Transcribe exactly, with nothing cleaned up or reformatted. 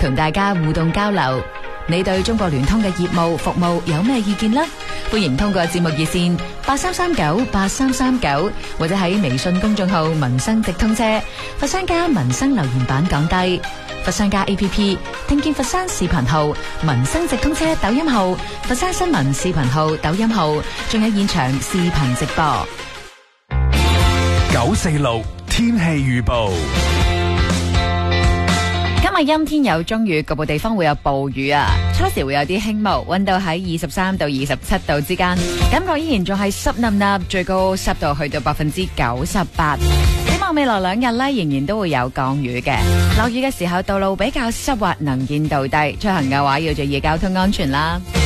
同大家互動交流。你對中國聯通嘅業務服務有咩意見呢？歡迎通過節目熱線八三三九八三三九，或者喺微信公眾號民生直通車佛山家民生留言版講低。佛山家 A P P 聽見佛山視頻號、民生直通車抖音號、佛山新聞視頻號抖音號，仲有現場視頻直播。 九四六天氣預報。 今日陰天有中雨，局部地方會有暴雨啊！初時會有啲輕霧，溫度喺二十三到二十七度之間，感覺依然仲係濕笠笠，最高濕度去到百分之九十八。希望未來兩日呢，仍然都會有降雨嘅。落雨嘅時候，道路比較濕滑，能見度低，出行嘅話要注意交通安全啦。